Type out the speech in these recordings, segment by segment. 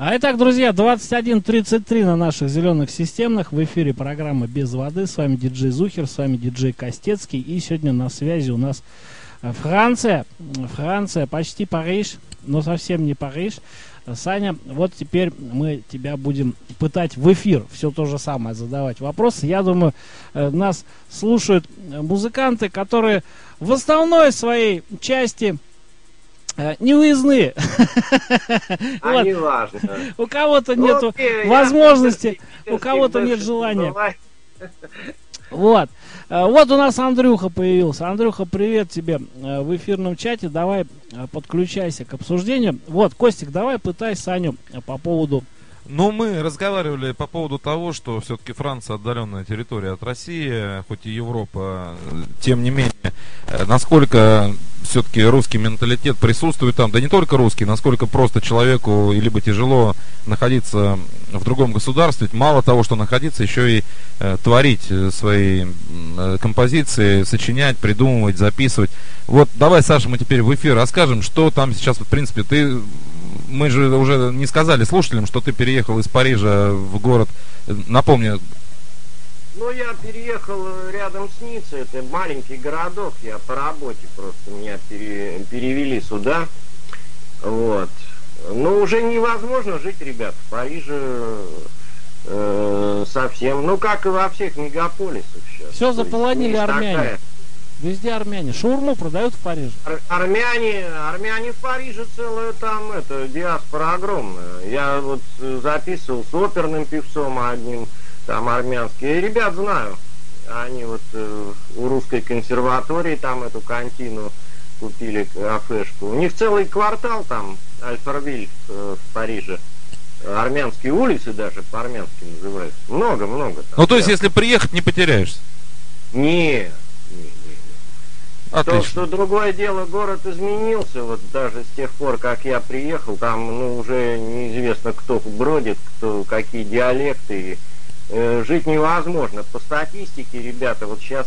Итак, друзья, 21:33 на наших зеленых системах. В эфире программа «Без воды». С вами диджей Зухер, с вами диджей Костецкий. И сегодня на связи у нас Франция. Франция, почти Париж, но совсем не Париж. Саня, вот теперь мы тебя будем пытать в эфир. Все то же самое, задавать вопросы. Я думаю, нас слушают музыканты, которые в основной своей части невыездные. А не важно. У кого-то нет возможности, у кого-то нет желания. Вот. Вот у нас Андрюха появился. Андрюха, привет тебе в эфирном чате. Давай подключайся к обсуждению. Вот, Костик, давай пытай Саню по поводу... Ну, мы разговаривали по поводу того, что все-таки Франция отдаленная территория от России, хоть и Европа, тем не менее, насколько все-таки русский менталитет присутствует там, да не только русский, насколько просто человеку либо тяжело находиться в другом государстве, мало того, что находиться, еще и творить свои композиции, сочинять, придумывать, записывать. Вот давай, Саша, мы теперь в эфир расскажем, что там сейчас, в принципе, мы же уже не сказали слушателям, что ты переехал из Парижа в город, напомню. Ну, я переехал рядом с Ниццей, это маленький городок, я по работе просто, меня перевели сюда, вот. Но уже невозможно жить, ребят, в Париже совсем, ну, как и во всех мегаполисах сейчас. Все заполонили армяне. Такая... Везде армяне. Шаурму продают в Париже. Армяне в Париже целая там, диаспора огромная. Я вот записывал с оперным певцом одним, там армянский. И ребят знаю. Они вот у русской консерватории там эту кантину купили, кафешку. У них целый квартал там, Альфарвиль в Париже. Армянские улицы даже по-армянски называются. Много-много там. Ну, то есть, если приехать, не потеряешься? Не. То, что другое дело, город изменился, вот даже с тех пор, как я приехал, там уже неизвестно, кто бродит, какие диалекты, жить невозможно. По статистике, ребята, вот сейчас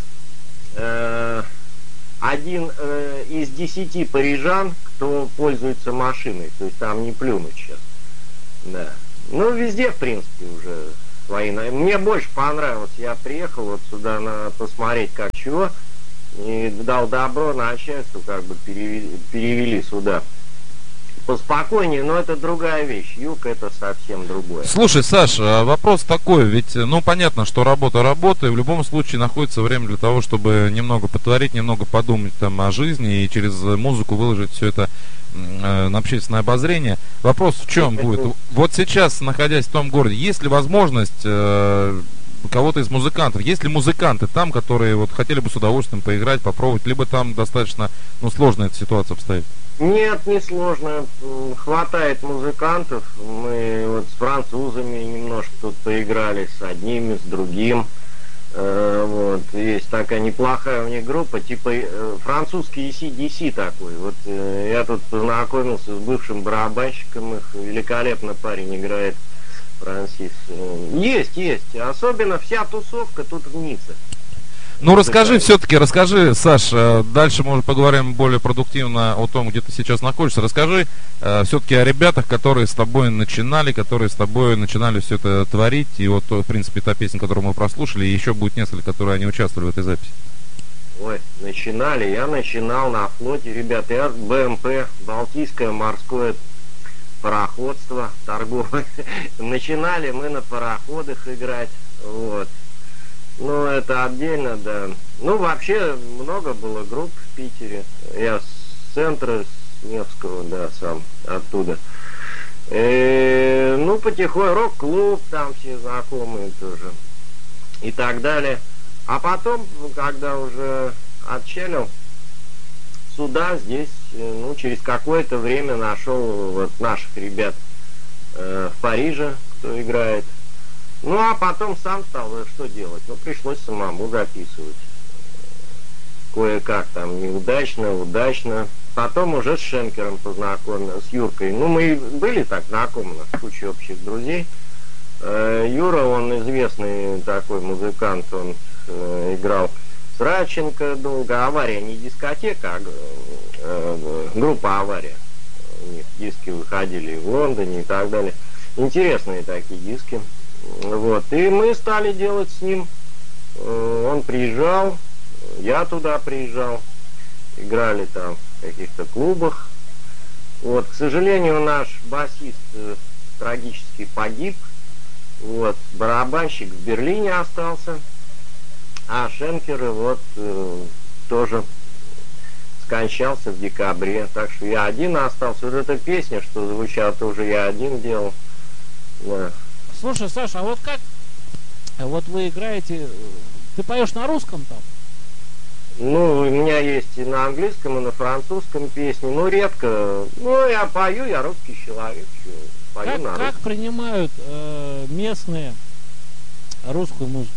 1 из 10 парижан, кто пользуется машиной, то есть там не плюнуть сейчас. Да. Ну, везде, в принципе, уже свои. Мне больше понравилось, я приехал вот сюда посмотреть, как чего. И дал добро начальству, как бы перевели сюда. Поспокойнее, но это другая вещь. Юг это совсем другое. Слушай, Саша, вопрос такой, ведь, понятно, что работа, и в любом случае находится время для того, чтобы немного потворить, немного подумать там о жизни и через музыку выложить все это на общественное обозрение. Вопрос в чем будет? Вот сейчас, находясь в том городе, есть ли возможность кого-то из музыкантов, есть ли музыканты там, которые вот хотели бы с удовольствием поиграть, попробовать, либо там достаточно, сложная эта ситуация обстоит? Нет, не сложно. Хватает музыкантов. Мы вот с французами немножко тут поиграли, с одним, с другим. Вот. Есть такая неплохая у них группа, типа французский AC/DC такой. Вот я тут познакомился с бывшим барабанщиком их. Великолепно парень играет. Франсис. Есть. Особенно вся тусовка тут в Ницце. Ну, расскажи, Саш, дальше мы уже поговорим более продуктивно о том, где ты сейчас находишься. Расскажи все-таки о ребятах, которые с тобой начинали все это творить. И вот, в принципе, та песня, которую мы прослушали, и еще будет несколько, которые они участвовали в этой записи. Ой, я начинал на флоте, ребята, я БМП, Балтийское морское пароходство торговое. Начинали мы на пароходах играть, вот. Ну, это отдельно, да. Ну, вообще, много было групп в Питере. Я с центра, с Невского, да, сам оттуда. Ну, потихоньку, рок-клуб, там все знакомые тоже. И так далее. А потом, когда уже отчалил, сюда, здесь, через какое-то время нашел вот наших ребят в Париже, кто играет. Ну, а потом сам стал, что делать? Пришлось самому записывать. Кое-как там неудачно, удачно. Потом уже с Шенкером познакомился, с Юркой. Мы были так знакомы, у нас куча общих друзей. Юра, он известный такой музыкант, он играл с Радченко долго. Авария не дискотека, а группа Авария. У них диски выходили в Лондоне и так далее. Интересные такие диски. Вот. И мы стали делать с ним. Он приезжал, я туда приезжал. Играли там в каких-то клубах. Вот. К сожалению, наш басист трагически погиб. Вот. Барабанщик в Берлине остался. А Шенкер вот тоже скончался в декабре. Так что я один остался. Вот эта песня, что звучала, тоже я один делал. Да. Слушай, Саша, а вот как вот вы играете, ты поешь на русском там? Ну, у меня есть и на английском, и на французском песни, но редко. Ну, я пою, я русский человек, пою на русском. Как принимают местные русскую музыку?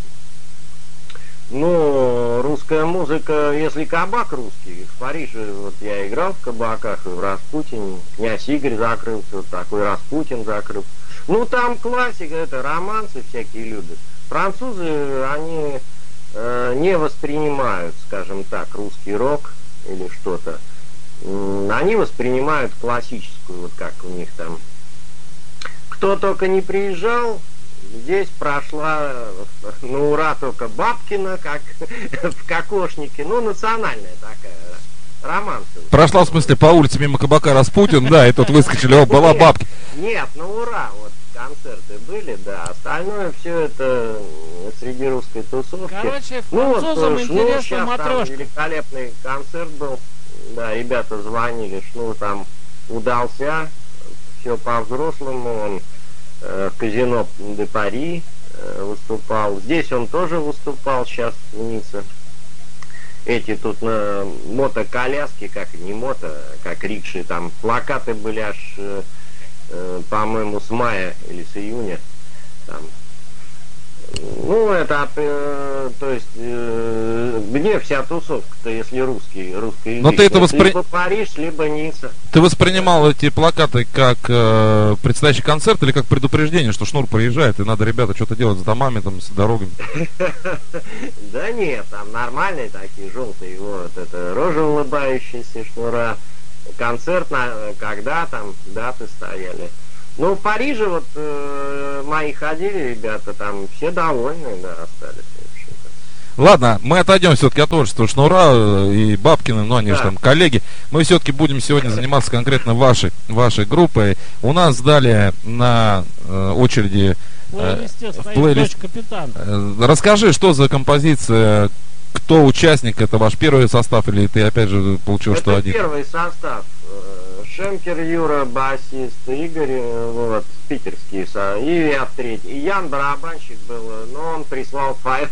Ну, русская музыка, если кабак русский, в Париже вот я играл в кабаках, и в Распутине, князь Игорь закрылся, вот такой Распутин закрылся. Ну, там классика, это романсы всякие любят. Французы, они не воспринимают, скажем так, русский рок или что-то. Они воспринимают классическую, вот как у них там. Кто только не приезжал, здесь прошла на ура только Бабкина, как в Кокошнике. Ну, национальная такая, романсовая. Прошла, в смысле, по улице мимо кабака Распутин, да, и тут выскочили, о, была бабки. Нет, на ура, вот концерты были, да. Остальное все это среди русской тусовки. Короче, французам интересно матрешка. Великолепный концерт был. Да, ребята звонили, Шнур там удался. Все по-взрослому. Он в казино де Пари выступал. Здесь он тоже выступал сейчас в Ницце. Эти тут на мотоколяске, как не мото, как рикши, там плакаты были аж, по-моему, с мая или с июня. Там. Ну, это, то есть, где вся тусовка-то, если русский Но ты это либо Париж, либо Ницца. Ты воспринимал эти плакаты как предстоящий концерт или как предупреждение, что Шнур приезжает и надо, ребята, что-то делать с домами, там, с дорогами? Да нет, там нормальные такие, желтые, вот, это рожа улыбающаяся Шнура. Концерт, когда там даты стояли. Ну, в Париже вот мои ходили ребята, там все довольны, да, остались. Ладно, мы отойдем все-таки от творчества Шнура и Бабкина, ну они же там коллеги. Мы все-таки будем сегодня заниматься конкретно вашей группой. У нас далее на очереди плейлист «Капитан». Расскажи, что за композиция, кто участник, это ваш первый состав или ты опять же получил, это что один? Это первый состав. Шенкер Юра, басист, Игорь, вот, питерский, и я третий. И Ян барабанщик был, но он прислал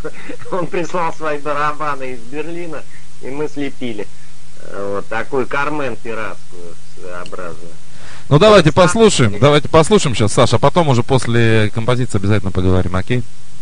свои барабаны из Берлина, и мы слепили вот такую Кармен пиратскую своеобразную. Ну давайте послушаем сейчас, Саша, а потом уже после композиции обязательно поговорим, окей?